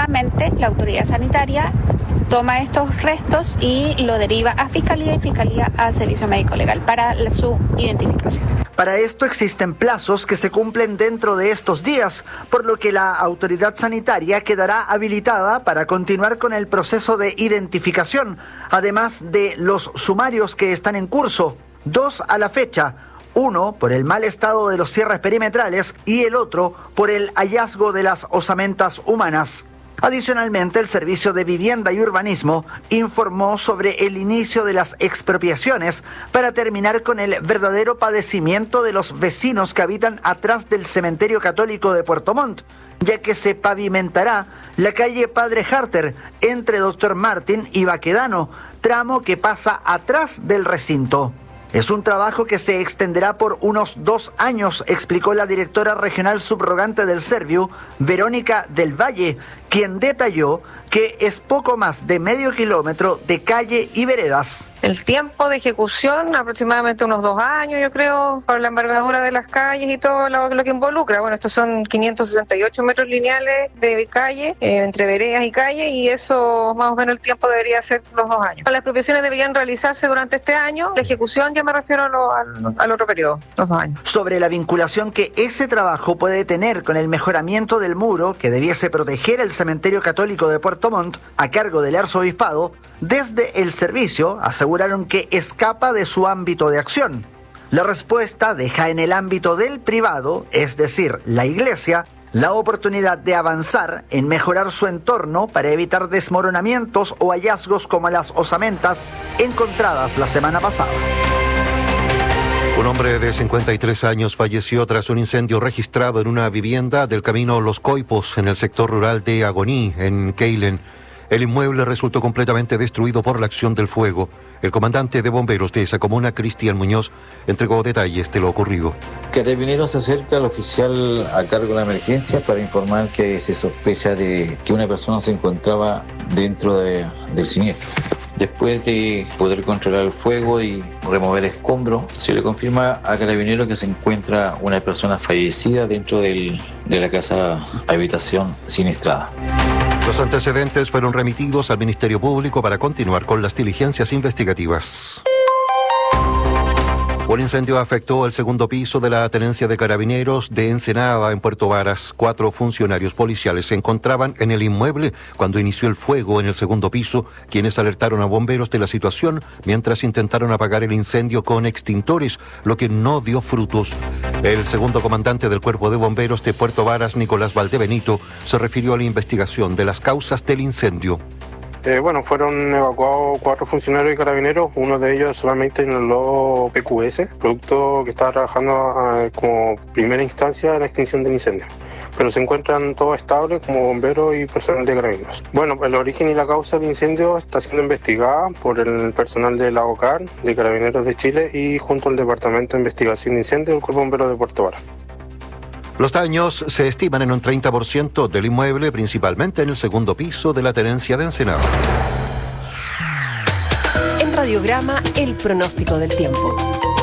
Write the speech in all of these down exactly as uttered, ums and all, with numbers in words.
nuevamente la autoridad sanitaria toma estos restos y lo deriva a Fiscalía y Fiscalía al Servicio Médico Legal para su identificación. Para esto existen plazos que se cumplen dentro de estos días, por lo que la autoridad sanitaria quedará habilitada para continuar con el proceso de identificación, además de los sumarios que están en curso, dos a la fecha. Uno por el mal estado de los cierres perimetrales y el otro por el hallazgo de las osamentas humanas. Adicionalmente, el Servicio de Vivienda y Urbanismo informó sobre el inicio de las expropiaciones para terminar con el verdadero padecimiento de los vecinos que habitan atrás del Cementerio Católico de Puerto Montt, ya que se pavimentará la calle Padre Harter entre Doctor Martín y Baquedano, tramo que pasa atrás del recinto. Es un trabajo que se extenderá por unos dos años, explicó la directora regional subrogante del Serviu, Verónica del Valle, quien detalló que es poco más de medio kilómetro de calle y veredas. El tiempo de ejecución, aproximadamente unos dos años, yo creo, por la envergadura de las calles y todo lo, lo que involucra. Bueno, estos son quinientos sesenta y ocho metros lineales de calle, eh, entre veredas y calle, y eso más o menos el tiempo debería ser los dos años. Las expropiaciones deberían realizarse durante este año, la ejecución ya me refiero a lo, al, al otro periodo, los dos años. Sobre la vinculación que ese trabajo puede tener con el mejoramiento del muro que debiese proteger el Cementerio Católico de Puerto Montt, a cargo del Arzobispado, desde el servicio aseguraron que escapa de su ámbito de acción. La respuesta deja en el ámbito del privado, es decir, la Iglesia, la oportunidad de avanzar en mejorar su entorno para evitar desmoronamientos o hallazgos como las osamentas encontradas la semana pasada. Un hombre de cincuenta y tres años falleció tras un incendio registrado en una vivienda del camino Los Coipos, en el sector rural de Agoní, en Keilen. El inmueble resultó completamente destruido por la acción del fuego. El comandante de bomberos de esa comuna, Cristian Muñoz, entregó detalles de lo ocurrido. Carabineros se acerca al oficial a cargo de la emergencia para informar que se sospecha de que una persona se encontraba dentro de, del siniestro. Después de poder controlar el fuego y remover escombros, se le confirma a Carabineros que se encuentra una persona fallecida dentro del, de la casa habitación siniestrada. Los antecedentes fueron remitidos al Ministerio Público para continuar con las diligencias investigativas. Un incendio afectó el segundo piso de la tenencia de Carabineros de Ensenada, en Puerto Varas. Cuatro funcionarios policiales se encontraban en el inmueble cuando inició el fuego en el segundo piso, quienes alertaron a bomberos de la situación mientras intentaron apagar el incendio con extintores, lo que no dio frutos. El segundo comandante del Cuerpo de Bomberos de Puerto Varas, Nicolás Valdebenito, se refirió a la investigación de las causas del incendio. Eh, bueno, fueron evacuados cuatro funcionarios y carabineros, uno de ellos solamente inhaló P Q S, producto que estaba trabajando eh, como primera instancia en la extinción del incendio. Pero se encuentran todos estables como bomberos y personal de carabineros. Bueno, el origen y la causa del incendio está siendo investigada por el personal de la OCAR, de Carabineros de Chile y junto al Departamento de Investigación de Incendios del Cuerpo de Bomberos de Puerto Varas. Los daños se estiman en un treinta por ciento del inmueble, principalmente en el segundo piso de la tenencia de Ensenada. En Radiograma, el pronóstico del tiempo.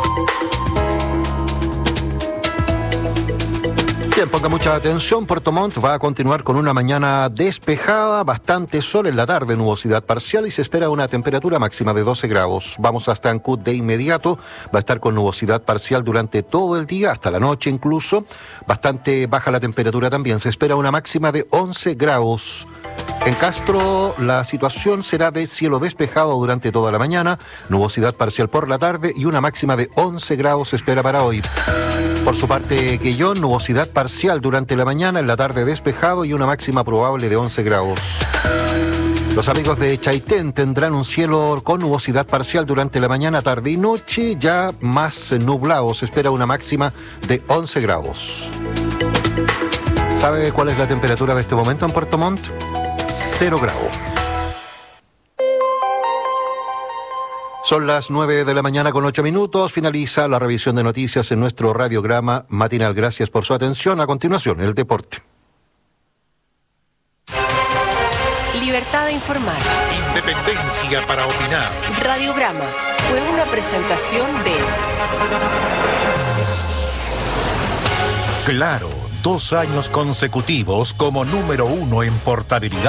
Bien, ponga mucha atención. Puerto Montt va a continuar con una mañana despejada, bastante sol en la tarde, nubosidad parcial y se espera una temperatura máxima de doce grados. Vamos hasta Ancud de inmediato. Va a estar con nubosidad parcial durante todo el día, hasta la noche incluso. Bastante baja la temperatura también. Se espera una máxima de once grados. En Castro la situación será de cielo despejado durante toda la mañana, nubosidad parcial por la tarde y una máxima de once grados se espera para hoy. Por su parte, Quellón, nubosidad parcial durante la mañana, en la tarde despejado y una máxima probable de once grados. Los amigos de Chaitén tendrán un cielo con nubosidad parcial durante la mañana, tarde y noche, ya más nublado. Se espera una máxima de once grados. ¿Sabe cuál es la temperatura de este momento en Puerto Montt? Cero grados. Son las nueve de la mañana con ocho minutos. Finaliza la revisión de noticias en nuestro radiograma matinal. Gracias por su atención. A continuación, el deporte. Libertad de informar. Independencia para opinar. Radiograma fue una presentación de... Claro, dos años consecutivos como número uno en portabilidad.